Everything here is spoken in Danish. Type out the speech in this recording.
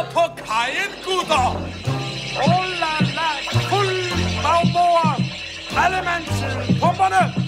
på kajen, gutter! Oh la la, fuld bagmor! Alle mand til pumperne!